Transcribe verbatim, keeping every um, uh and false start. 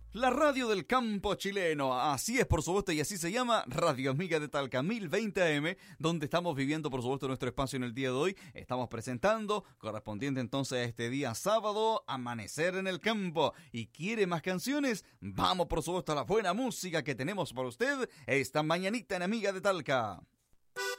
La radio del campo chileno, así es por supuesto y así se llama Radio Amiga de Talca mil veinte A M, donde estamos viviendo por supuesto nuestro espacio en el día de hoy. Estamos presentando, correspondiente entonces a este día sábado, Amanecer en el Campo. ¿Y quiere más canciones? Vamos por supuesto a la buena música que tenemos para usted esta mañanita en Amiga de Talca.